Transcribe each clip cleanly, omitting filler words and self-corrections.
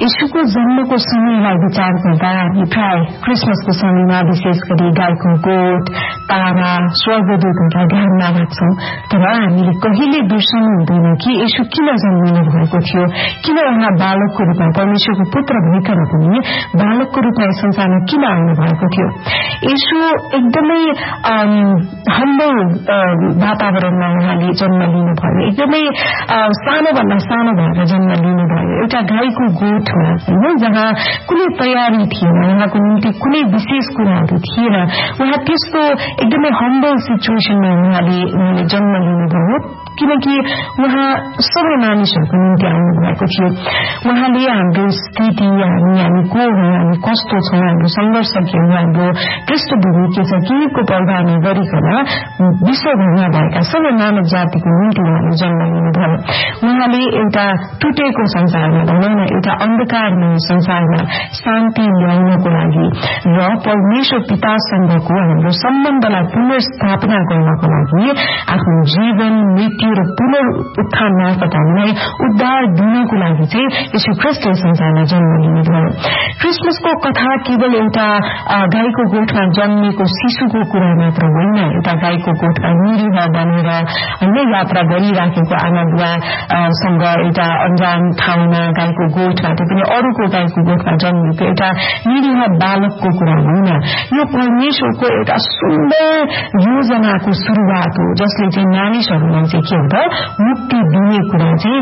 यीशुको जन्मको समयलाई विचार गर्दा हामी प्राय क्रिसमसको समयमा विशेष गरी गाईको गोठ, तारा, स्वर्गदूतहरूलाई ध्यानमा राख्छौं। तर हामीले कहिले बिर्सनु हुँदैन कि यीशु किन जन्मिनु भएको थियो, किन उहाँ बालकको रूपमा परमेश्वरको पुत्र भइकन पनि बालकको रूपमा यस संसारमा किन आउनु भएको थियो। यीशु एकदमै हम्बल वातावरणमा उहाँले जन्म लिनुभयो, एकदमै सानोभन्दा सानो भएर जन्म लिनुभयो, एउटा गाईको गोठमा होइन, जहाँ कुनै तयारी थिएन, उहाँको निम्ति कुनै विशेष कुराहरू थिएन। उहाँ त्यस्तो एकदमै हम्बल सिचुएसनमा उहाँले जन्म लिनुभयो, किनकि उहाँ सबै मानिसहरूको निम्ति आउनु भएको थियो। उहाँले हाम्रो स्थिति, हामी को हौं, हामी कस्तो छौं, हाम्रो संघर्ष के हो, हाम्रो पृष्ठभूमि के छ, केहीको पर्वाह नगरिकन विश्वभरमा भएका सबै मानव जातिको निम्ति उहाँले जन्म लिनुभयो। उहाँले एउटा टुटेको संसारमा, भनौँ न एउटा अन्धकारमय संसारमा शान्ति ल्याउनको लागि र परमेश्वर पितासँगको हाम्रो सम्बन्धलाई पुनर्स्थापना गर्नको लागि आफ्नो जीवन, मृत्यु र पुनरुत्थान मार्फत हामीलाई उद्धार दिनको लागि चाहिँ यीशु ख्रीष्ट संसारमा जन्म लिनुभयो। क्रिसमसको कथा केवल एउटा गाईको गोठमा जन्मेको शिशुको कुरा मात्र होइन, एउटा गाईको गोठमा निरीह बनेर होइन यात्रा गरिराखेको आमा बुवासँग एउटा अन्जान ठाउँमा गाईको गोठमा, त्यो पनि अरूको गाईको गोठमा जन्मेको एउटा निरीह बालकको कुरा होइन। यो परमेश्वरको एउटा सुन्दर योजनाको शुरूआत हो, जसले चाहिँ मानिसहरूलाई चाहिँ के हुन्छ मुक्ति दिने कुरा चाहिँ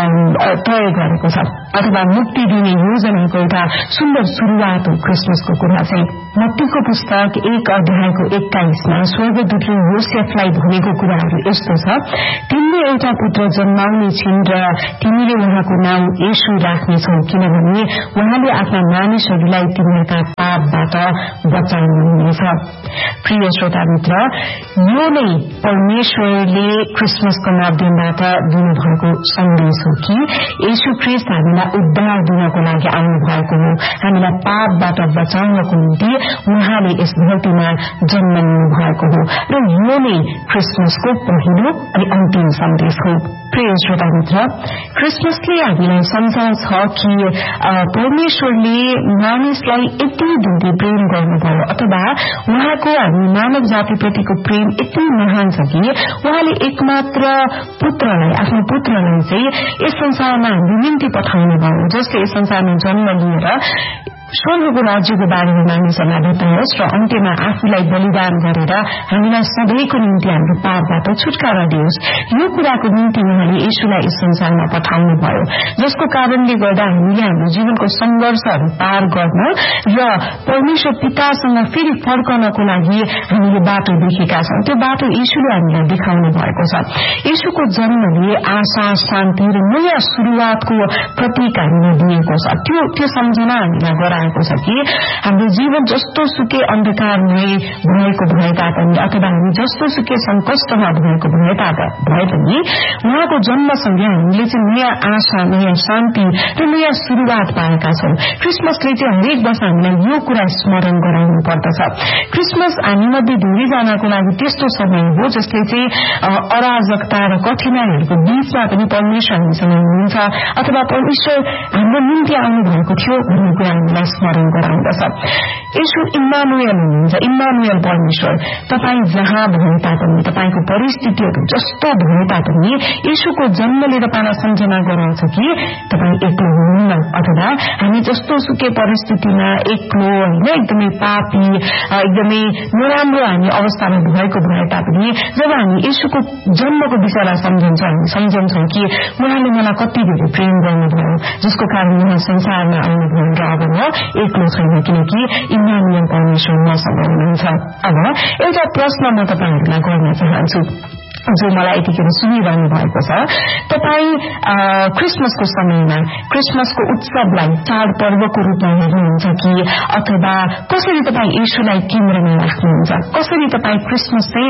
तय गरेको छ, अथवा मुक्ति दिने योजनाको एउटा सुन्दर शुरूआत हो क्रिसमसको कुरा चाहिँ। मत्तीको पुस्तक 1 अध्यायको 21मा स्वर्गदूतले योसेफलाई भनेको कुराहरू यस्तो छ, तिमीले एउटा पुत्र जन्माउने छिन् र तिमीले उहाँको नाम येशू राख्नेछौ, किनभने उहाँले आफ्ना मानिसहरूलाई तिनीहरूका पापबाट बचाउनुहुनेछ। प्रिय श्रोता मित्र, यो नै परमेश्वरले क्रिसमसको माध्यमबाट दिनुभएको सन्देश हो कि येशू ख्रीष्ट हामीलाई उद्धार दिनको लागि आउनु भएको हो, हामीलाई पापबाट बचाउनको निम्ति उहाँले यस धरतीमा जन्म लिनु भएको हो, र यो नै क्रिसमसको पहिलो अनि अन्तिम सन्देश हो। प्रिय श्रोता मित्र, क्रिसमसले हामीलाई सम्झाउँछ कि परमेश्वरले मानिसलाई यति धेरै प्रेम गर्नुभयो, अथवा उहाँको हामी मानव जातिप्रतिको प्रेम यति महान छ कि उहाँले एकमात्र पुत्रलाई, आफ्नो पुत्रलाई चाहिँ यस संसारमा हाम्रो निम्ति पठाउनु भयो, जसले यस संसारमा जन्म लिएर स्वर्गको राज्यको बारेमा मानिसहरूलाई बताओस् र अन्त्यमा आफूलाई बलिदान गरेर हामीलाई सधैँको निम्ति हाम्रो पापबाट छुटकारा दियोस्। यो कुराको निम्ति उहाँले येशूलाई यस संसारमा पठाउनु भयो, जसको कारणले गर्दा हामीले हाम्रो जीवनको संघर्षहरू पार गर्न र परमेश्वर पितासँग फेरि फर्कनको लागि हामीले बाटो देखेका छौं। त्यो बाटो येशूले हामीलाई देखाउनु भएको छ। येशूको जन्मले आशा, शान्ति र नयाँ शुरूआतको प्रतीक हामीलाई दिएको छ। त्यो सम्झना हामीलाई गराएको छ कि हाम्रो जीवन जस्तो सुकै अन्धकारमय भएको भए तापनि, अथवा हामी जस्तो सुकै संकष्टमा भएको भए पनि उहाँको जन्मसँगै हामीले चाहिँ नयाँ आशा, नयाँ शान्ति र नयाँ शुरूआत पाएका छौं। क्रिसमसले चाहिँ हरेक वर्ष हामीलाई यो कुरा स्मरण गराउनु पर्दछ। क्रिसमस हामीमध्ये धेरैजनाको लागि त्यस्तो समय हो जसले चाहिँ अराजकता र कठिनाइहरूको बीचमा पनि परमेश्वर हामीसँग हुनुहुन्छ, अथवा परमेश्वर हाम्रो निम्ति आउनु भएको थियो भन्ने कुरा हामीलाई स्मरण गराउँदछ। येशू इम्मानुएल हुनुहुन्छ, इम्मानुएल परमेश्वर। तपाईँ जहाँ भए तापनि, तपाईँको परिस्थितिहरू जस्तो भए तापनि येशूको जन्मले तपाईँलाई सम्झना गराउँछ कि तपाईँ एक्लो हुनुहुन्न, अथवा हामी जस्तो सुकै परिस्थितिमा एक्लो होइन, एकदमै पापी, एकदमै नराम्रो हामी अवस्थामा भएको भए तापनि जब हामी येशूको जन्मको विषयलाई सम्झन्छौँ कि उहाँले मलाई कति धेरै प्रेम गर्नुभयो, जसको कारण उहाँ संसारमा आउनुभयो र अब म एक्लो छैन, किनकि इम्मानुएल परमेश्वर मसँग हुनुहुन्छ। अब एउटा प्रश्न म तपाईहरुलाई गर्न चाहन्छु जो मलाई यतिखेर सुनिरहनु भएको छ। तपाई क्रिसमसको समयमा क्रिसमसको उत्सवलाई चाडपर्वको रूपमा हेर्नुहुन्छ कि अथवा कसरी तपाई येशूलाई केन्द्रमा राख्नुहुन्छ? कसरी तपाई क्रिसमस चाहिँ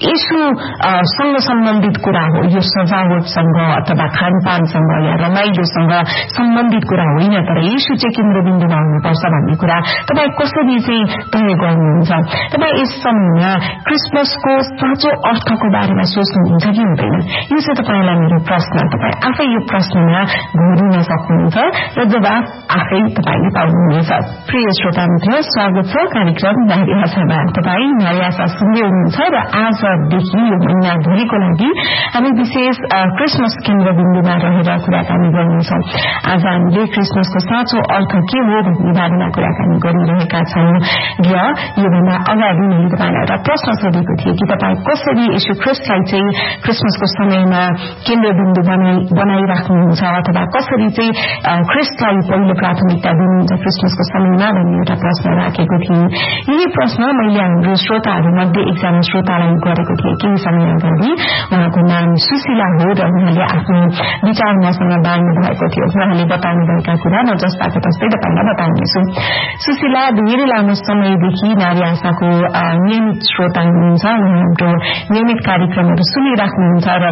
येशूसँग सम्बन्धित कुरा हो, यो सजावटसँग अथवा खानपानसँग या रमाइलोसँग सम्बन्धित कुरा होइन, तर येशू चाहिँ केन्द्रबिन्दुमा हुनुपर्छ भन्ने कुरा तपाई कसरी चाहिँ तय गर्नुहुन्छ? तपाई यस समयमा क्रिसमसको साँचो अर्थको बारेमा सोच्नुहुन्छ कि हुँदैन? यो चाहिँ तपाईलाई मेरो प्रश्न। तपाई आफै यो प्रश्नमा घुरिन सक्नुहुन्छ र जवाफ आफै तपाईले पाउनुहुनेछ। प्रिय श्रोता मित्र, स्वागत छ कार्यक्रम नारी आशामा। तपाई नारी आशा सुन्दै हुनुहुन्छ र आजदेखि यो महिनाभरिको लागि हामी विशेष क्रिसमस केन्द्रबिन्दुमा रहेर कुराकानी गर्नेछौं। आज हामीले क्रिसमसको साँचो अर्थ के हो भन्ने बारेमा कुराकानी गरिरहेका छौं र योभन्दा अगाडि मैले तपाईलाई एउटा प्रश्न सोधेको थिएँ कि तपाई कसरी यीशु ख्रीष्टलाई चाहिँ क्रिसमसको समयमा केन्द्रबिन्दु बनाइराख्नुहुन्छ अथवा कसरी चाहिँ ख्रीष्टलाई पहिलो प्राथमिकता दिनुहुन्छ क्रिसमसको समयमा भन्ने एउटा प्रश्न राखेको थिएँ। यही प्रश्न मैले हाम्रो श्रोताहरूमध्ये एकजना श्रोतालाई गरेको थिएँ केही समय अगाडि। उहाँको नाम सुशीला हो र उहाँले आफ्नो विचार मसँग बाँड्नु भएको थियो। उहाँले बताउनु भएका कुरा म जस्ताको तस्तै तपाईलाई बताउनेछु। सुशीला धेरै लामो समयदेखि नारी आशाको नियमित श्रोता हुनुहुन्छ। उहाँ हाम्रो नियमित कार्यक्रमहरू सुनिराख्नुहुन्छ र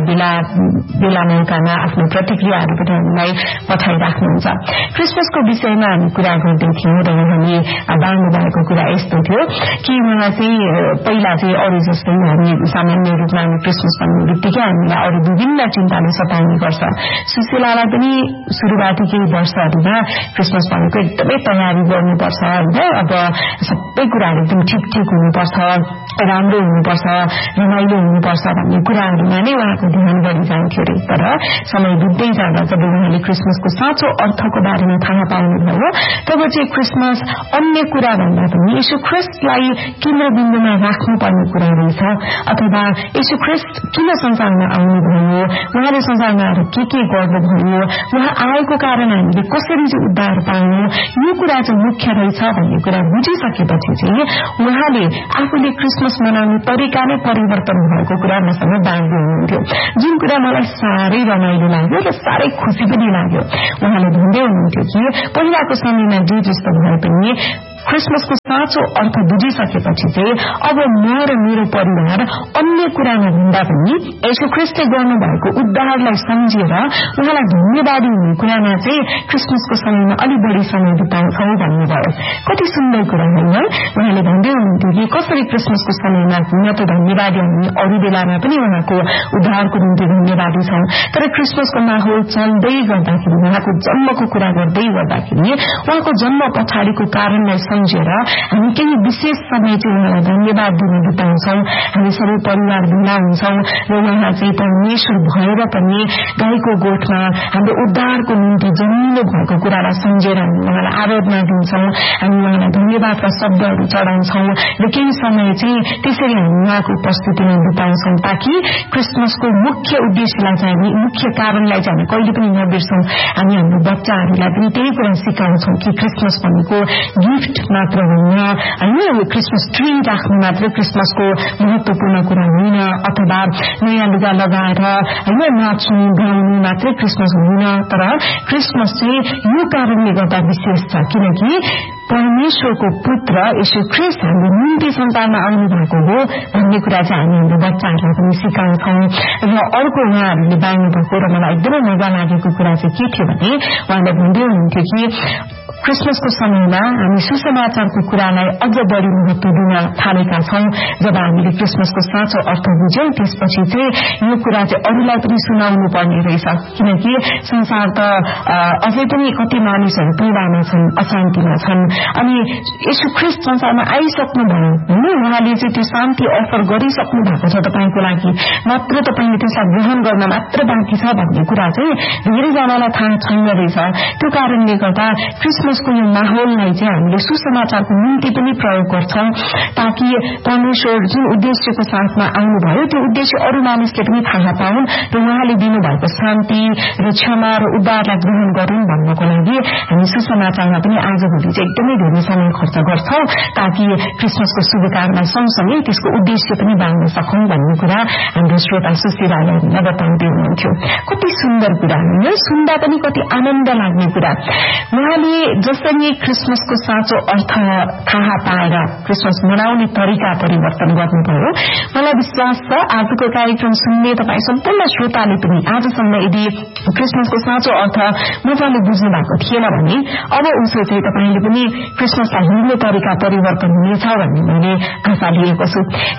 बेला मौकामा आफ्नो प्रतिक्रियाहरू पनि हामीलाई पठाइराख्नुहुन्छ। क्रिसमसको विषयमा हामी कुरा गर्दै थियौं र उहाँले बाँड्नु भएको कुरा यस्तो थियो कि उहाँ चाहिँ पहिला चाहिँ अरू जस्तै हामी सामान्य रूपमा हामी क्रिसमस भन्ने बित्तिकै हामीलाई अरू विभिन्न चिन्ताले सताउने गर्छ। सुशीलालाई पनि सुरुवाती केही वर्षहरूमा क्रिसमस भनेको एकदमै तयारी गर्नुपर्छ होइन, अब सबै कुराहरू एकदम ठिक हुनुपर्छ, राम्रो हुनुपर्छ, रमाइलो हुनुपर्छ भन्ने कुराहरूमा नै उहाँको ध्यान गरिजान्थ्यो अरे। तर समय बित्दै जाँदा जब उहाँले क्रिसमसको साँचो अर्थको बारेमा थाहा पाउनुभयो तब चाहिँ क्रिसमस अन्य कुरा भन्दा पनि यीशु ख्रीष्टलाई केन्द्रबिन्दुमा राख्नुपर्ने कुरा रहेछ। अथवा यीशु ख्रीष्ट किन संसारमा आउनुभयो, उहाँले संसारमा आएर के गर्नुभयो, उहाँ आएको कारण हामीले कसरी चाहिँ उद्धार पायौं, यो कुरा चाहिँ मुख्य रहेछ भन्ने कुरा बुझिसकेपछि चाहिँ उहाँले आफूले क्रिसमस मनाउने तरिका नै परिवर्तन भएको कुरा मसँग बाँड्दै हुनुहुन्थ्यो, जुन कुरा मलाई साह्रै रमाइलो लाग्यो र साह्रै खुशी पनि लाग्यो। उहाँले भन्दै हुनुहुन्थ्यो कि पहिलाको समयमा जे जस्तो भए पनि क्रिसमसको साँचो अर्थ बुझिसकेपछि चाहिँ अब म र मेरो परिवार अन्य कुरामा भन्दा पनि यीशु ख्रीष्टले गर्नुभएको उद्धारलाई सम्झेर उहाँलाई धन्यवादी हुने कुरामा चाहिँ क्रिसमसको समयमा अलि बढी समय बिताउँछौं भन्नुभयो। कति सुन्दर कुरा होइन? उहाँले भन्दै हुनुहुन्थ्यो कि कसरी क्रिसमसको समयमा हुन त धन्यवादी हुने, अरू बेलामा पनि उहाँको उद्धारको निम्ति धन्यवादी छौं, तर क्रिसमसको माहौल चल्दै गर्दाखेरि उहाँको जन्मको कुरा गर्दै गर्दाखेरि उहाँको जन्म पछाडिको कारणलाई सम्झेर हामी केही विशेष समय चाहिँ उहाँलाई धन्यवाद दिन बिताउँछौं। हामी सबै परिवार भेला हुन्छौं र उहाँ चाहिँ परमेश्वर भएर पनि गाईको गोठमा हाम्रो उद्धारको निम्ति जन्मिनु भएको कुरालाई सम्झेर हामी उहाँलाई आराधना दिन्छौं, हामी उहाँलाई धन्यवादका शब्दहरू चढाउँछौं र केही समय चाहिँ त्यसरी हामी उहाँको उपस्थितिमा बिताउँछौं ताकि क्रिसमसको मुख्य उद्देश्यलाई चाहिँ हामी मुख्य कारणलाई चाहिँ हामी कहिले पनि नबिर्सौं। हामी हाम्रो बच्चाहरूलाई पनि त्यही कुरा सिकाउँछौं कि क्रिसमस भनेको गिफ्ट मात्र होइन, होइन क्रिसमस ट्री राख्नु मात्र क्रिसमसको महत्वपूर्ण कुरा होइन, अथवा नयाँ लुगा लगाएर होइन नाच्नु गाउनु मात्रै क्रिसमस होइन, तर क्रिसमस चाहिँ यो कारणले गर्दा विशेष छ किनकि परमेश्वरको पुत्र यीशु ख्रीष्ट हाम्रो निम्ति संसारमा आउनु भएको हो भन्ने कुरा चाहिँ हामी हाम्रो बच्चाहरूलाई पनि सिकाउँछौं। र अर्को उहाँहरूले बाँड्नु भएको र मलाई एकदमै मजा लागेको कुरा चाहिँ के थियो भने उहाँले भन्दै हुनुहुन्थ्यो कि क्रिसमसको समयमा हामी सुसमाचारको कुरालाई अझ बढी महत्व दिन थालेका छौं। जब हामीले क्रिसमसको साँचो अर्थ बुझ्यौं त्यसपछि चाहिँ यो कुरा चाहिँ अरूलाई पनि सुनाउनु पर्ने रहेछ किनकि संसार त अझै पनि कति मानिसहरू पीडामा छन्, अशान्तिमा छन्, अनि यीशु ख्रीष्ट संसारमा आइसक्नु भयो होइन, उहाँले चाहिँ त्यो शान्ति अफर गरिसक्नु भएको छ तपाईको लागि, मात्र तपाईले त्यसलाई ग्रहण गर्न मात्र बाँकी छ भन्ने कुरा चाहिँ धेरैजनालाई थाहा छैन रहेछ। त्यो कारणले गर्दा क्रिसमसको यो माहौललाई चाहिँ हामीले सुसमाचारको निम्ति पनि प्रयोग गर्छौं ताकि परमेश्वर जुन उद्देश्यको साथमा आउनुभयो त्यो उद्देश्य अरू मानिसले पनि थाहा पाउन् र उहाँले दिनुभएको शान्ति र क्षमा र उद्धारलाई ग्रहण गरून् भन्नको लागि हामी सुसमाचारमा पनि आजभोलि चाहिँ एकदमै धेरै समय खर्च गर्छौं ताकि क्रिसमसको शुभकामना सँगसँगै त्यसको उद्देश्य पनि बाँड्न सकौं भन्ने कुरा हाम्रो श्रोता सुशीलाले बताउँदै हुनुहुन्थ्यो। कति सुन्दर कुरा होइन, सुन्दा पनि कति आनन्द लाग्ने कुरा। उहाँले जसरी क्रिसमसको साँचो अर्थ थाहा पाएर क्रिसमस मनाउने तरिका परिवर्तन गर्नुभयो, मलाई विश्वास छ आजको कार्यक्रम सुन्ने तपाई सम्पूर्ण श्रोताले पनि आजसम्म यदि क्रिसमसको साँचो अर्थ मजाले बुझ्नु भएको थिएन भने अब उसो चाहिँ तपाईले पनि क्रिसमसलाई हिँड्ने तरिका परिवर्तन हुनेछ भन्ने मैले आशा लिएको छु।